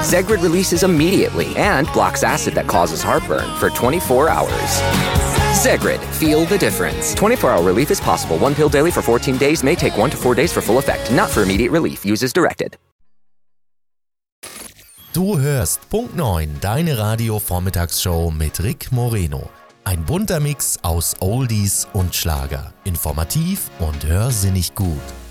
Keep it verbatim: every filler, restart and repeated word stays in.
Zegrid releases immediately and blocks acid that causes heartburn for twenty-four hours. Zegrid, feel the difference. twenty-four hour relief is possible. One pill daily for fourteen days may take one to four days for full effect. Not for immediate relief. Use as directed. Du hörst Punkt neun, deine Radio-Vormittagsshow mit Rick Moreno. Ein bunter Mix aus Oldies und Schlager. Informativ und hörsinnig gut.